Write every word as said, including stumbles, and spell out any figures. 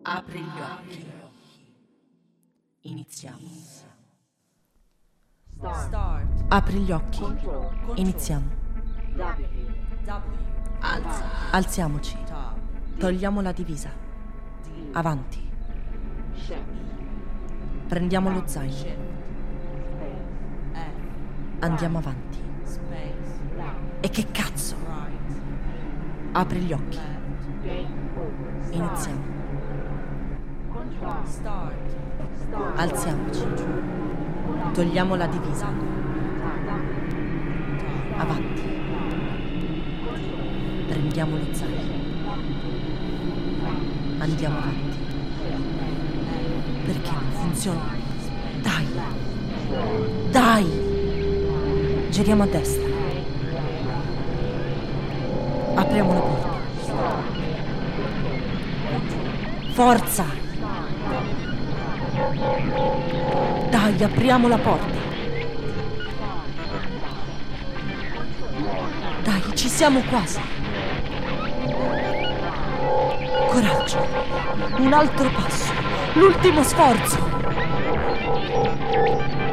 Apri gli occhi. Iniziamo. Start. Apri gli occhi. Iniziamo. Alza. Alziamoci. Togliamo la divisa. Avanti. Prendiamo lo zaino. Andiamo avanti. E che cazzo? Apri gli occhi. Iniziamo. Alziamoci. Togliamo la divisa. Avanti. Prendiamo lo zaino. Andiamo avanti. Perché non funziona? Dai. Dai. Giriamo a destra. Apriamo la porta. Forza. Dai, apriamo la porta. Dai, ci siamo quasi. Coraggio. Un altro passo. L'ultimo sforzo.